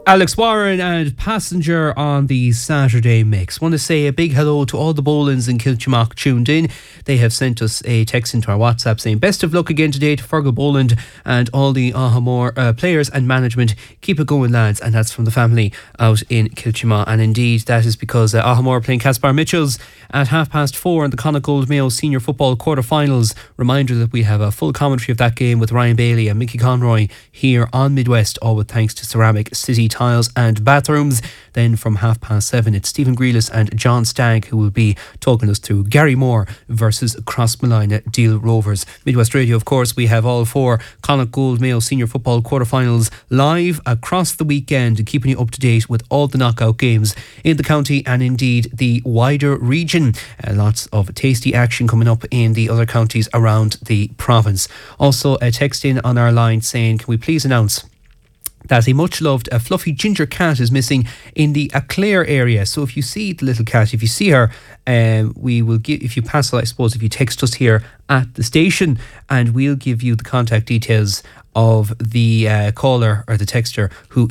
Alex Warren and Passenger on the Saturday Mix. Want to say a big hello to all the Bolins in Kiltimagh tuned in. They have sent us a text into our WhatsApp saying best of luck again today to Fergal Boland and all the Ahamore players and management. Keep it going, lads. And that's from the family out in Kiltimagh. And indeed, that is because Ahamore are playing Caspar Mitchells at 4:30 in the Connacht Gold Mayo Senior Football Quarter-Finals. Reminder that we have a full commentary of that game with Ryan Bailey and Mickey Conroy here on Midwest, all with thanks to Ceramic City Tiles and Bathrooms. Then from 7:30 it's Stephen Grealis and John Stagg who will be talking us through Gary Moore versus Crossmolina Deal Rovers. Midwest Radio, of course, we have all four Connacht Gold Mayo Senior Football Quarter-Finals live across the weekend, keeping you up to date with all the knockout games in the county and indeed the wider region. Lots of tasty action coming up in the other counties around the province. Also a text in on our line saying, can we please announce that a much loved fluffy ginger cat is missing in the Clare area. So if you see the little cat, if you see her, we will give, if you pass, I suppose, if you text us here at the station, and we'll give you the contact details of the caller or the texter who